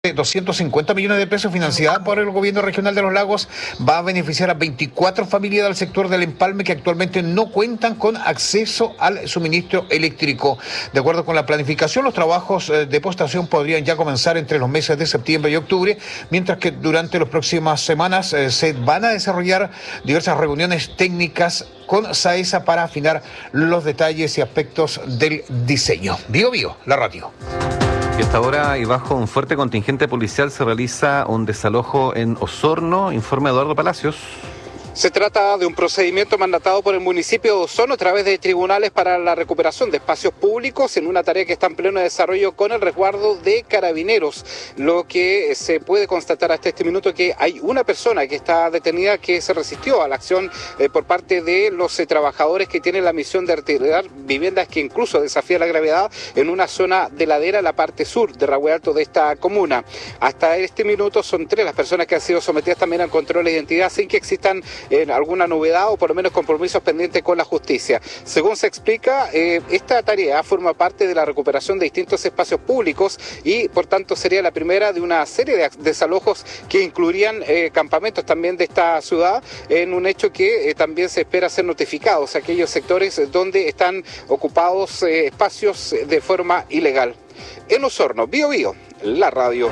de 250 millones de pesos financiada por el gobierno regional de Los Lagos va a beneficiar a 24 familias del sector del Empalme que actualmente no cuentan con acceso al suministro eléctrico. De acuerdo con la planificación, los trabajos de postación podrían ya comenzar entre los meses de septiembre y octubre, mientras que durante las próximas semanas se van a desarrollar diversas reuniones técnicas con SAESA para afinar los detalles y aspectos del diseño. Bio, la radio. Y hasta ahora, y bajo un fuerte contingente policial, se realiza un desalojo en Osorno, informa Eduardo Palacios. Se trata de un procedimiento mandatado por el municipio de Osorno a través de tribunales para la recuperación de espacios públicos en una tarea que está en pleno desarrollo con el resguardo de carabineros. Lo que se puede constatar hasta este minuto que hay una persona que está detenida que se resistió a la acción por parte de los trabajadores que tienen la misión de retirar viviendas que incluso desafían la gravedad en una zona de ladera en la parte sur de Rahue Alto de esta comuna. Hasta este minuto son 3 las personas que han sido sometidas también al control de identidad sin que existan alguna novedad o por lo menos compromisos pendientes con la justicia. Según se explica, esta tarea forma parte de la recuperación de distintos espacios públicos y por tanto sería la primera de una serie de desalojos que incluirían campamentos también de esta ciudad, en un hecho que también se espera ser notificados aquellos sectores donde están ocupados espacios de forma ilegal. En Osorno, Bio, la radio.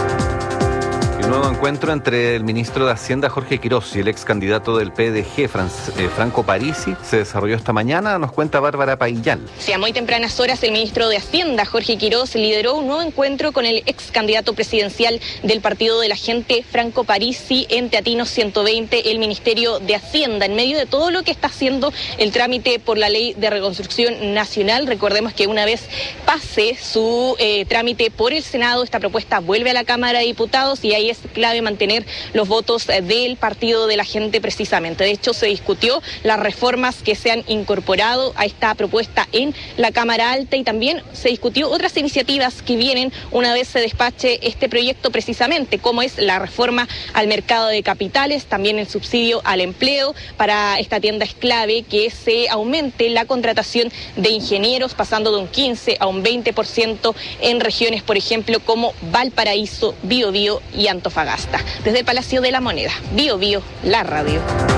Un nuevo encuentro entre el ministro de Hacienda, Jorge Quirós, y el ex candidato del PDG, Franco Parisi, se desarrolló esta mañana, nos cuenta Bárbara Paillán. Sí, a muy tempranas horas, el ministro de Hacienda, Jorge Quirós, lideró un nuevo encuentro con el ex candidato presidencial del Partido de la Gente, Franco Parisi, en Teatinos 120, el Ministerio de Hacienda, en medio de todo lo que está haciendo el trámite por la Ley de Reconstrucción Nacional. Recordemos que una vez pase su trámite por el Senado, esta propuesta vuelve a la Cámara de Diputados y ahí es clave mantener los votos del Partido de la Gente precisamente. De hecho, se discutió las reformas que se han incorporado a esta propuesta en la Cámara Alta y también se discutió otras iniciativas que vienen una vez se despache este proyecto precisamente, como es la reforma al mercado de capitales, también el subsidio al empleo. Para esta tienda es clave que se aumente la contratación de ingenieros, pasando de un 15 a un 20% en regiones, por ejemplo, como Valparaíso, Biobío y Antofagasta. Desde el Palacio de la Moneda, Bio, la radio.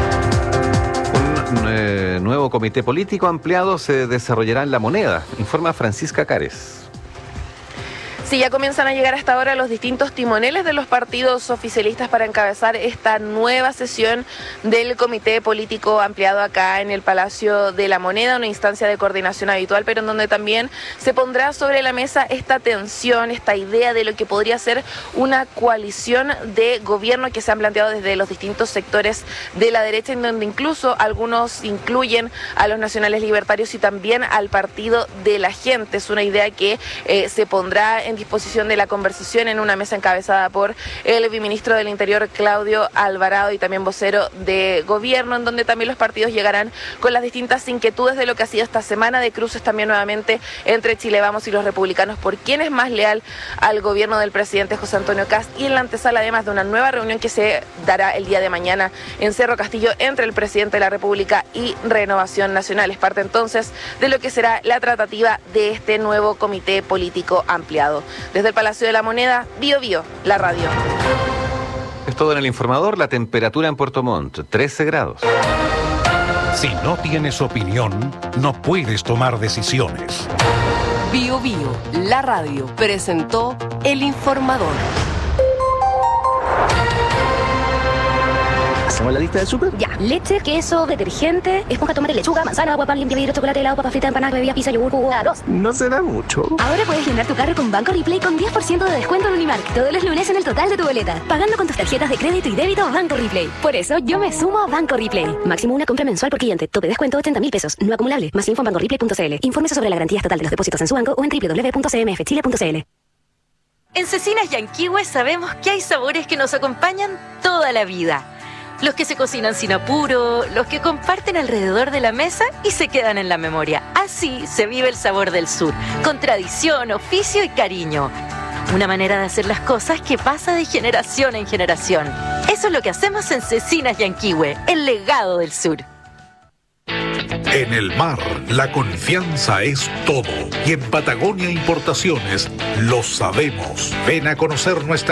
Un nuevo comité político ampliado se desarrollará en La Moneda, informa Francisca Cares. Sí, ya comienzan a llegar hasta ahora los distintos timoneles de los partidos oficialistas para encabezar esta nueva sesión del Comité Político Ampliado acá en el Palacio de la Moneda, una instancia de coordinación habitual, pero en donde también se pondrá sobre la mesa esta tensión, esta idea de lo que podría ser una coalición de gobierno que se han planteado desde los distintos sectores de la derecha, en donde incluso algunos incluyen a los nacionales libertarios y también al Partido de la Gente. Es una idea que se pondrá en disposición de la conversación en una mesa encabezada por el viceministro del Interior, Claudio Alvarado, y también vocero de gobierno, en donde también los partidos llegarán con las distintas inquietudes de lo que ha sido esta semana de cruces también nuevamente entre Chile Vamos y los republicanos por quién es más leal al gobierno del presidente José Antonio Kast, y en la antesala además de una nueva reunión que se dará el día de mañana en Cerro Castillo entre el presidente de la República y Renovación Nacional. Es parte entonces de lo que será la tratativa de este nuevo comité político ampliado. Desde el Palacio de la Moneda, Bio, la radio. Es todo en el informador. La temperatura en Puerto Montt, 13 grados. Si no tienes opinión, no puedes tomar decisiones. Bio, la radio, presentó el informador. ¿Hacemos la lista del súper? Ya, leche, queso, detergente, esponja, tomate, lechuga, manzana, agua, pan, limpia, vidrio, chocolate, helado, papas fritas, empanadas, bebida, pizza, yogur, jugo, arroz. No será mucho. Ahora puedes llenar tu carro con Banco Replay con 10% de descuento en Unimark todos los lunes en el total de tu boleta, pagando con tus tarjetas de crédito y débito Banco Replay. Por eso yo me sumo a Banco Replay. Máximo una compra mensual por cliente. Tope descuento 80.000 pesos. No acumulable. Más info en bancoreplay.cl. Infórmese sobre la garantía estatal de los depósitos en su banco o en www.cmfchile.cl. En Cecinas Yanquihue sabemos que hay sabores que nos acompañan toda la vida. Los que se cocinan sin apuro, los que comparten alrededor de la mesa y se quedan en la memoria. Así se vive el sabor del sur, con tradición, oficio y cariño. Una manera de hacer las cosas que pasa de generación en generación. Eso es lo que hacemos en Cecinas Yanquihue, el legado del sur. En el mar, la confianza es todo. Y en Patagonia Importaciones lo sabemos. Ven a conocer nuestra